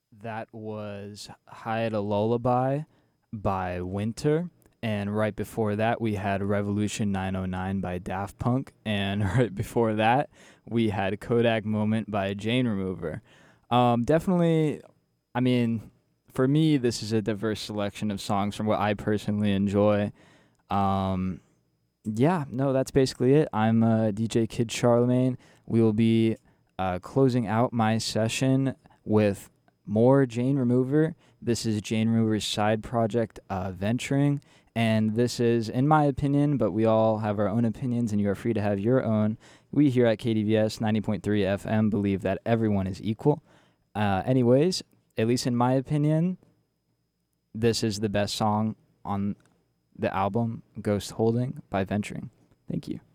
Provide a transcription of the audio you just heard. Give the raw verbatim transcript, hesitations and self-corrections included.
That was Hide a Lullaby by Winter. And right before that, we had Revolution nine oh nine by Daft Punk. And right before that, we had Kodak Moment by Jane Remover. Um, definitely, I mean, for me, this is a diverse selection of songs from what I personally enjoy. Um, yeah, no, that's basically it. I'm uh, D J Kid Charlemagne. We will be uh, closing out my session with more Jane Remover. This is Jane Remover's side project, uh, Venturing. And this is, in my opinion, but we all have our own opinions, and you are free to have your own. We here at K D V S ninety point three F M believe that everyone is equal. Uh, anyways, at least in my opinion, this is the best song on the album Ghost Holding by Venturing. Thank you.